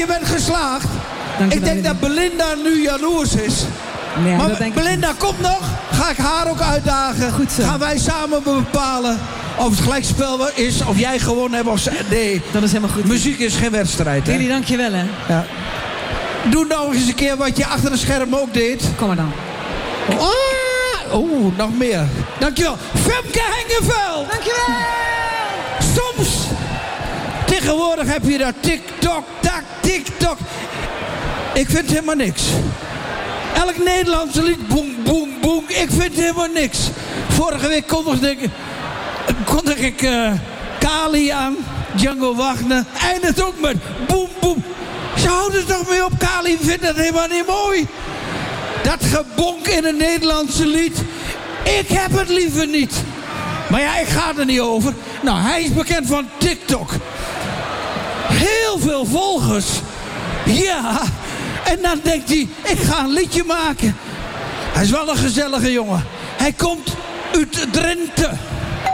bent geslaagd. Dankjewel, Ik denk dat Belinda nu jaloers is. Nee, Maar dat denk ik Belinda, komt nog. Ga ik haar ook uitdagen. Goed zo. Gaan wij samen bepalen of het gelijkspel is, of jij gewonnen hebt of nee. Dat is helemaal goed. Muziek is geen wedstrijd, hè? Jullie, dankjewel, hè. Ja. Doe nog eens een keer wat je achter de scherm ook deed. Kom maar dan. Oeh, nog meer. Dankjewel. Femke Hengeveld. Dankjewel. Soms. Tegenwoordig heb je dat TikTok, tak, TikTok. Ik vind helemaal niks. Elk Nederlandse lied, boem, boem, boem. Ik vind helemaal niks. Vorige week kondig ik Kali aan. Django Wagner. Eindigt ook met boem, boem. Ze houden er toch mee op. Kali vindt dat helemaal niet mooi. Dat gebonk in een Nederlandse lied. Ik heb het liever niet. Maar ja, ik ga er niet over. Nou, hij is bekend van TikTok. Heel veel volgers. Ja. En dan denkt hij, ik ga een liedje maken. Hij is wel een gezellige jongen. Hij komt uit Drenthe.